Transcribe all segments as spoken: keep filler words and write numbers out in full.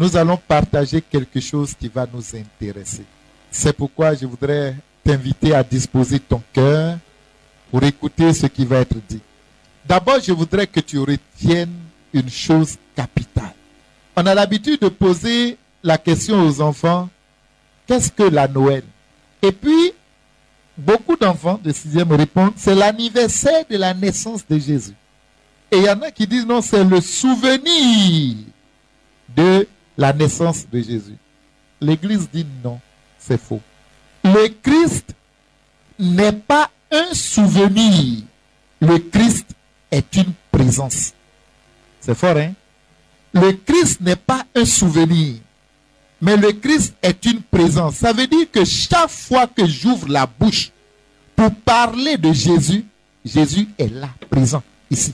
nous allons partager quelque chose qui va nous intéresser. C'est pourquoi je voudrais t'inviter à disposer ton cœur pour écouter ce qui va être dit. D'abord, je voudrais que tu retiennes une chose capitale. On a l'habitude de poser la question aux enfants, qu'est-ce que la Noël? Et puis, beaucoup d'enfants de sixième répondent, c'est l'anniversaire de la naissance de Jésus. Et il y en a qui disent, non, c'est le souvenir de la naissance de Jésus. L'Église dit non, c'est faux. Le Christ n'est pas un souvenir. Le Christ est une présence. C'est fort, hein? Le Christ n'est pas un souvenir, mais le Christ est une présence. Ça veut dire que chaque fois que j'ouvre la bouche pour parler de Jésus, Jésus est là, présent, ici.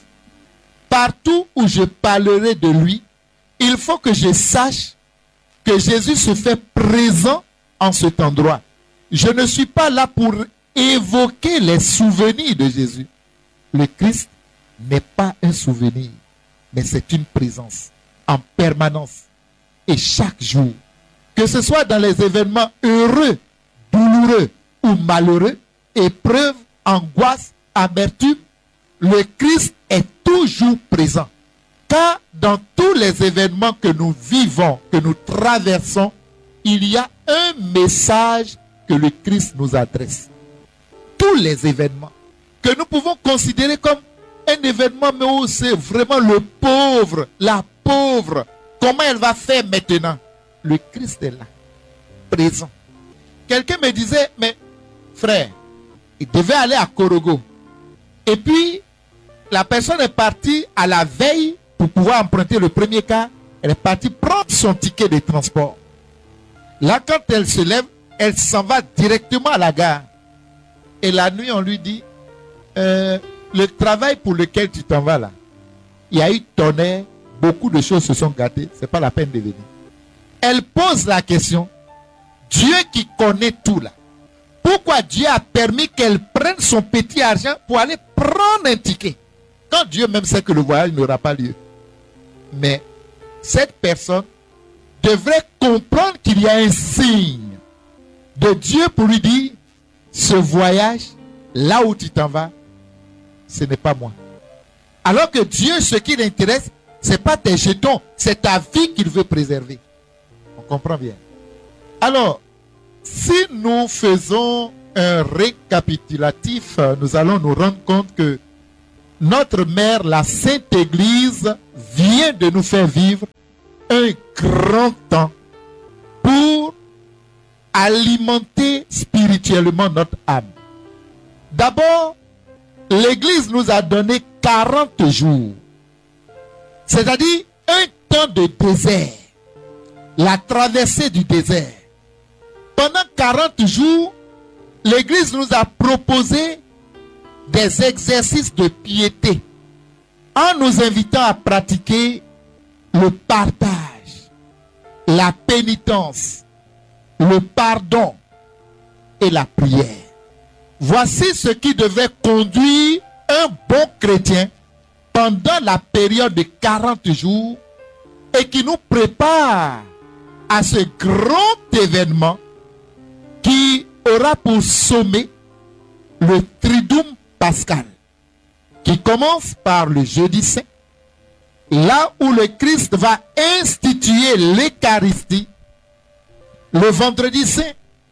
Partout où je parlerai de lui, il faut que je sache que Jésus se fait présent en cet endroit. Je ne suis pas là pour évoquer les souvenirs de Jésus. Le Christ n'est pas un souvenir, mais c'est une présence en permanence et chaque jour. Que ce soit dans les événements heureux, douloureux ou malheureux, épreuves, angoisses, amertume, le Christ est toujours présent. Car dans tous les événements que nous vivons, que nous traversons, il y a un message que le Christ nous adresse. Tous les événements que nous pouvons considérer comme un événement, mais où c'est vraiment le pauvre, la pauvre. Comment elle va faire maintenant? Le Christ est là, présent. Quelqu'un me disait, mais frère, il devait aller à Korogo. Et puis, la personne est partie à la veille pour pouvoir emprunter le premier car. Elle est partie prendre son ticket de transport. Là, quand elle se lève, elle s'en va directement à la gare. Et la nuit, on lui dit, euh, le travail pour lequel tu t'en vas là, il y a eu tonnerre, beaucoup de choses se sont gâtées, c'est pas la peine de venir. Elle pose la question, Dieu qui connaît tout là, pourquoi Dieu a permis qu'elle prenne son petit argent pour aller prendre un ticket? Quand Dieu même sait que le voyage n'aura pas lieu. Mais cette personne devrait comprendre qu'il y a un signe de Dieu pour lui dire, ce voyage, là où tu t'en vas, ce n'est pas moi. Alors que Dieu, ce qui l'intéresse, ce n'est pas tes jetons, c'est ta vie qu'il veut préserver. On comprend bien. Alors, si nous faisons un récapitulatif, nous allons nous rendre compte que notre mère, la Sainte Église, vient de nous faire vivre un grand temps pour alimenter spirituellement notre âme. D'abord, l'Église nous a donné quarante jours, c'est-à-dire un temps de désert, la traversée du désert. Pendant quarante jours, l'Église nous a proposé des exercices de piété en nous invitant à pratiquer le partage, la pénitence, le pardon et la prière. Voici ce qui devait conduire un bon chrétien pendant la période de quarante jours et qui nous prépare à ce grand événement qui aura pour sommet le Triduum pascal, qui commence par le jeudi saint, là où le Christ va instituer l'Eucharistie. Le vendredi saint,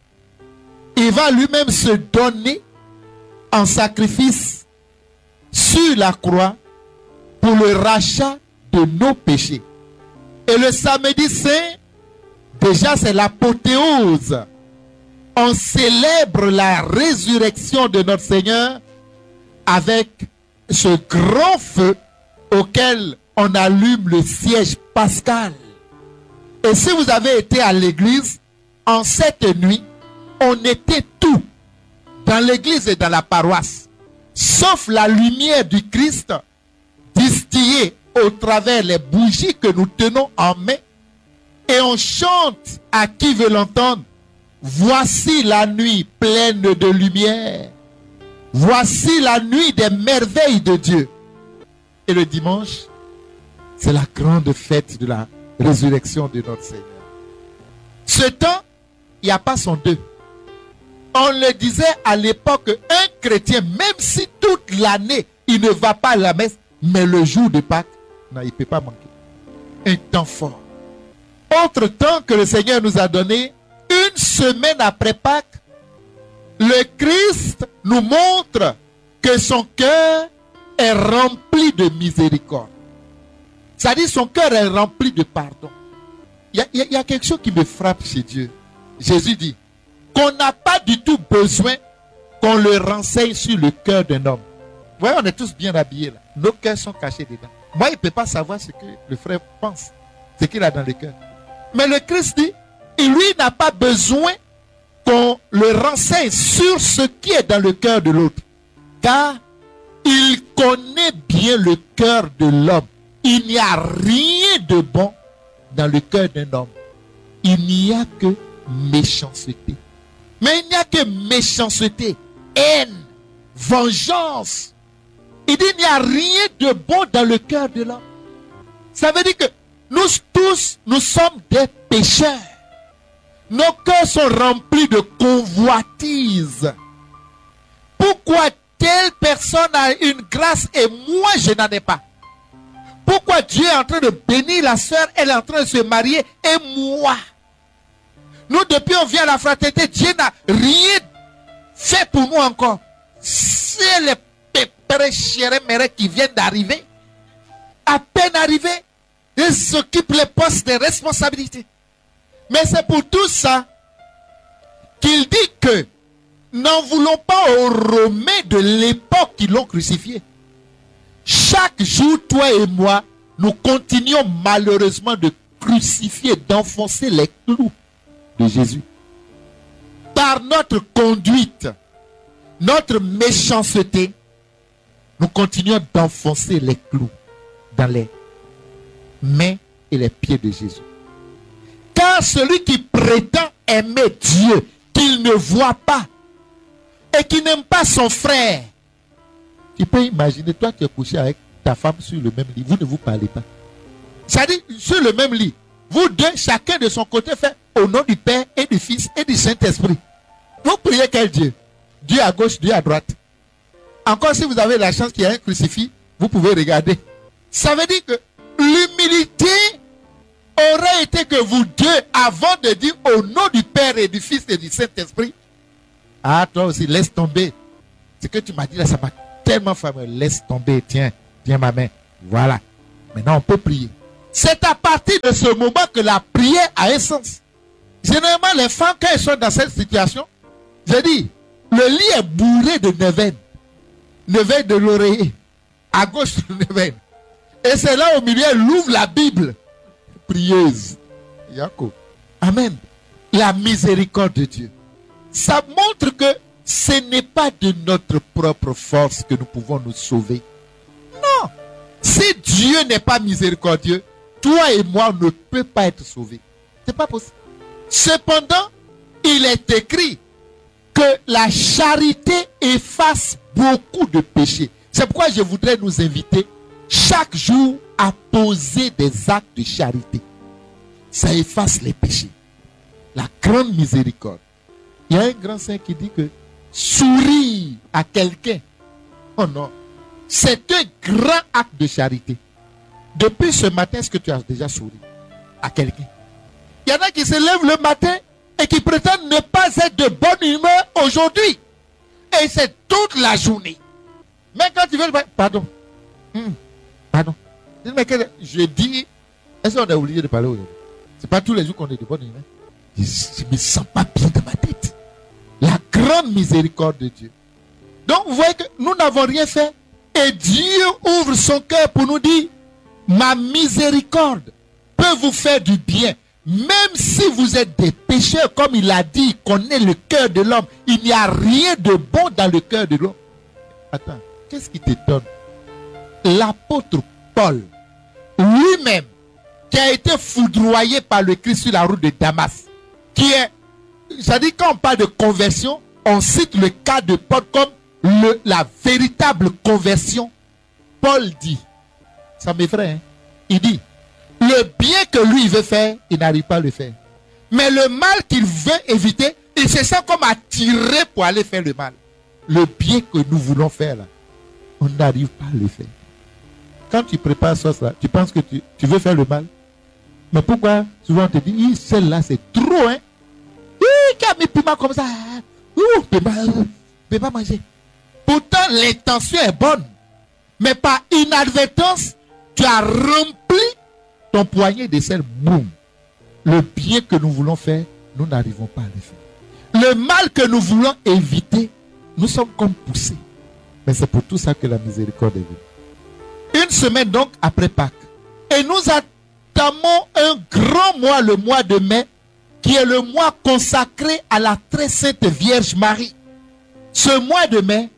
il va lui-même se donner en sacrifice sur la croix pour le rachat de nos péchés. Et le samedi saint, déjà c'est l'apothéose. On célèbre la résurrection de notre Seigneur avec ce grand feu auquel on allume le siège pascal. Et si vous avez été à l'église, en cette nuit, on était tout dans l'église et dans la paroisse, sauf la lumière du Christ distillée au travers les bougies que nous tenons en main, et on chante à qui veut l'entendre. Voici la nuit pleine de lumière. Voici la nuit des merveilles de Dieu. Et le dimanche, c'est la grande fête de la résurrection de notre Seigneur. Ce temps, il n'y a pas son deux. On le disait à l'époque, un chrétien, même si toute l'année, il ne va pas à la messe, mais le jour de Pâques, non, il ne peut pas manquer. Un temps fort. Autre temps que le Seigneur nous a donné, une semaine après Pâques, le Christ nous montre que son cœur est rempli de miséricorde. C'est-à-dire son cœur est rempli de pardon. Il y, y, y a quelque chose qui me frappe chez Dieu. Jésus dit qu'on n'a pas du tout besoin qu'on le renseigne sur le cœur d'un homme. Vous voyez, on est tous bien habillés là. Nos cœurs sont cachés dedans. Moi, il ne peut pas savoir ce que le frère pense, ce qu'il a dans le cœur. Mais le Christ dit, et lui n'a pas besoin qu'on le renseigne sur ce qui est dans le cœur de l'autre. Car il connaît bien le cœur de l'homme. Il n'y a rien de bon dans le cœur d'un homme. Il n'y a que méchanceté. Mais il n'y a que méchanceté, haine, vengeance. Il dit il n'y a rien de bon dans le cœur de l'homme. Ça veut dire que nous tous, nous sommes des pécheurs. Nos cœurs sont remplis de convoitises. Pourquoi telle personne a une grâce et moi je n'en ai pas? Pourquoi Dieu est en train de bénir la sœur, elle est en train de se marier et moi? Nous, depuis on vient à la fraternité, Dieu n'a rien fait pour nous encore. C'est les pépères chérés mérés qui viennent d'arriver, à peine arrivés, ils s'occupent les postes de responsabilité. Mais c'est pour tout ça qu'il dit que n'en voulons pas aux Romains de l'époque qui l'ont crucifié. Chaque jour, toi et moi, nous continuons malheureusement de crucifier, d'enfoncer les clous de Jésus. Par notre conduite, notre méchanceté, nous continuons d'enfoncer les clous dans les mains et les pieds de Jésus. Car celui qui prétend aimer Dieu, qu'il ne voit pas, et qui n'aime pas son frère, tu peux imaginer, toi qui es couché avec ta femme sur le même lit, vous ne vous parlez pas. C'est-à-dire, sur le même lit, vous deux, chacun de son côté fait au nom du Père et du Fils et du Saint-Esprit. Vous priez quel Dieu? Dieu à gauche, Dieu à droite. Encore si vous avez la chance qu'il y ait un crucifix, vous pouvez regarder. Ça veut dire que l'humilité aurait été que vous deux, avant de dire au nom du Père et du Fils et du Saint-Esprit, ah, toi aussi, laisse tomber. Ce que tu m'as dit là, ça m'a tellement fameux. Laisse tomber, tiens, tiens ma main. Voilà. Maintenant, on peut prier. C'est à partir de ce moment que la prière a un sens. Généralement, les femmes, quand elles sont dans cette situation, je dis, le lit est bourré de neuvaine. Neuvaine de l'oreiller. À gauche de neuvaine. Et c'est là au milieu, elle ouvre la Bible. Prieuse. Yaco. Amen. La miséricorde de Dieu. Ça montre que ce n'est pas de notre propre force que nous pouvons nous sauver. Non. Si Dieu n'est pas miséricordieux, toi et moi ne peut pas être sauvés. Ce n'est pas possible. Cependant, il est écrit que la charité efface beaucoup de péchés. C'est pourquoi je voudrais nous inviter chaque jour à poser des actes de charité. Ça efface les péchés. La grande miséricorde. Il y a un grand saint qui dit que sourire à quelqu'un, oh non, c'est un grand acte de charité. Depuis ce matin, est-ce que tu as déjà souri à quelqu'un? Il y en a qui se lèvent le matin et qui prétendent ne pas être de bonne humeur aujourd'hui. Et c'est toute la journée. Mais quand tu veux le... Pardon. Hum, pardon. Je dis... Est-ce qu'on a oublié de parler aujourd'hui? C'est pas tous les jours qu'on est de bonne humeur. Je ne me sens pas bien dans ma tête. La grande miséricorde de Dieu. Donc vous voyez que nous n'avons rien fait. Et Dieu ouvre son cœur pour nous dire, ma miséricorde peut vous faire du bien. Même si vous êtes des pécheurs, comme il a dit, il connaît le cœur de l'homme. Il n'y a rien de bon dans le cœur de l'homme. Attends, qu'est-ce qui t'étonne? L'apôtre Paul, lui-même, qui a été foudroyé par le Christ sur la route de Damas, qui est, c'est-à-dire quand on parle de conversion, on cite le cas de Paul comme le, la véritable conversion. Paul dit, ça m'effraie, hein? Il dit, le bien que lui il veut faire, il n'arrive pas à le faire. Mais le mal qu'il veut éviter, il se sent comme attiré pour aller faire le mal. Le bien que nous voulons faire là, on n'arrive pas à le faire. Quand tu prépares ça, là, tu penses que tu, tu veux faire le mal. Mais pourquoi souvent on te dit, celle-là c'est trop, hein? Qui a mis piment comme ça? Ouh, ne peut pas, peut pas manger. Pourtant, l'intention est bonne. Mais par inadvertance, tu as rempli ton poignet de sel. Boum. Le bien que nous voulons faire, nous n'arrivons pas à le faire. Le mal que nous voulons éviter, nous sommes comme poussés. Mais c'est pour tout ça que la miséricorde est venue. Une semaine donc après Pâques. Et nous entamons un grand mois, le mois de mai, qui est le mois consacré à la très sainte Vierge Marie. Ce mois de mai,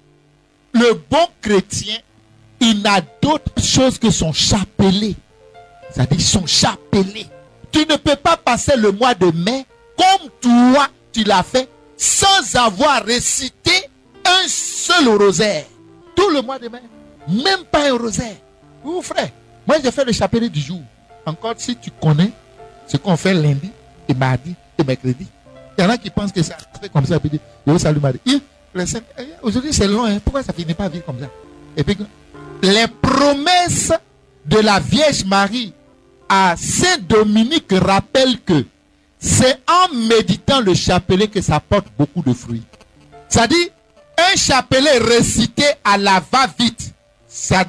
le bon chrétien, il n'a d'autre chose que son chapelet. C'est-à-dire son chapelet. Tu ne peux pas passer le mois de mai comme toi, tu l'as fait, sans avoir récité un seul rosaire. Tout le mois de mai, même pas un rosaire. Vous frère, moi j'ai fait le chapelet du jour. Encore si tu connais ce qu'on fait lundi et mardi et mercredi. Il y en a qui pensent que ça fait comme ça. Puis dit, yo, salut mardi. Aujourd'hui c'est long, hein? Pourquoi ça finit pas vite comme ça? Et puis, les promesses de la Vierge Marie à Saint Dominique rappellent que c'est en méditant le chapelet que ça porte beaucoup de fruits. C'est-à-dire, un chapelet récité à la va-vite, ça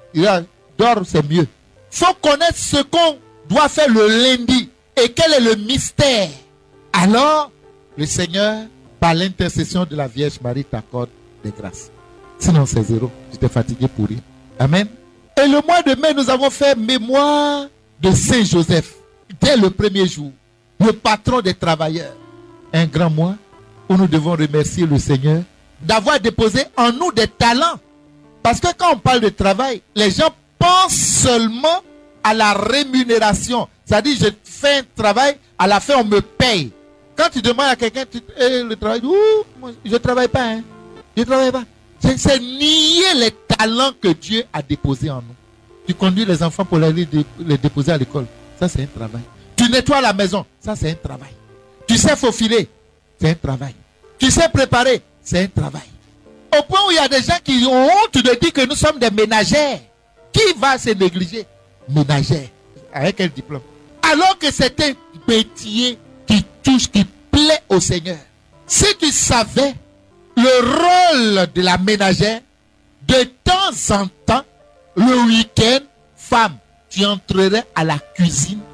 dort, c'est mieux. Il faut connaître ce qu'on doit faire le lundi et quel est le mystère. Alors, le Seigneur, par l'intercession de la Vierge Marie, t'accorde des grâces. Sinon, c'est zéro. Tu t'es fatigué pour rien. Amen. Et le mois de mai, nous avons fait mémoire de Saint Joseph. Dès le premier jour, le patron des travailleurs. Un grand mois où nous devons remercier le Seigneur d'avoir déposé en nous des talents. Parce que quand on parle de travail, les gens pensent seulement à la rémunération. C'est-à-dire, je fais un travail, à la fin, on me paye. Quand tu demandes à quelqu'un, tu, eh, le travail, ouh, moi, je ne travaille pas, hein. Je ne travaille pas. C'est, c'est nier les talents que Dieu a déposés en nous. Tu conduis les enfants pour aller les, les déposer à l'école. Ça, c'est un travail. Tu nettoies la maison. Ça, c'est un travail. Tu sais faufiler. C'est un travail. Tu sais préparer. C'est un travail. Au point où il y a des gens qui ont honte de dire que nous sommes des ménagères. Qui va se négliger? Ménagère. Avec quel diplôme? Alors que c'est un métier qui touche, qui plaît au Seigneur. Si tu savais le rôle de la ménagère, de temps en temps, le week-end, femme, tu entrerais à la cuisine